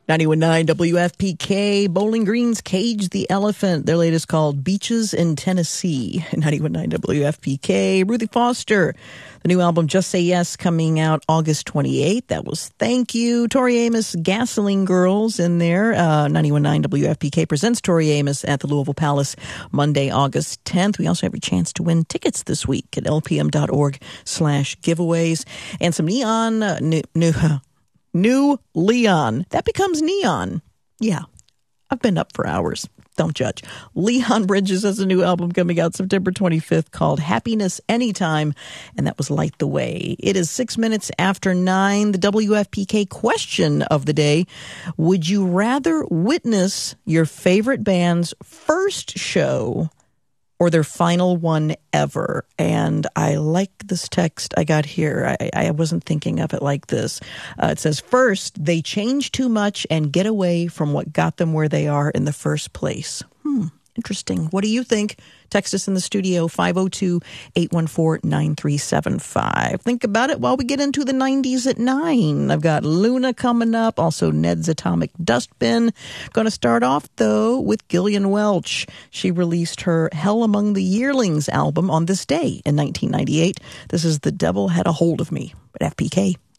91.9 WFPK, Bowling Green's Cage the Elephant. Their latest called Beaches in Tennessee. 91.9 WFPK, Ruthie Foster. The new album Just Say Yes coming out August 28th. That was Thank You. Tori Amos, Gasoline Girls in there. 91.9 WFPK presents Tori Amos at the Louisville Palace Monday, August 10th. We also have a chance to win tickets this week at lpm.org/giveaways. And some Neon, New Leon. That becomes Neon. Yeah, I've been up for hours. Don't judge. Leon Bridges has a new album coming out September 25th called Happiness Anytime, and that was Light the Way. It is 6 minutes after 9. The WFPK question of the day: would you rather witness your favorite band's first show or their final one ever? And I like this text I got here. I wasn't thinking of it like this. It says, first, they change too much and get away from what got them where they are in the first place. Interesting. What do you think? Text us in the studio, 502-814-9375. Think about it while we get into the 90s at 9. I've got Luna coming up, also Ned's Atomic Dustbin. Going to start off, though, with Gillian Welch. She released her Hell Among the Yearlings album on this day in 1998. This is The Devil Had a Hold of Me at FPK.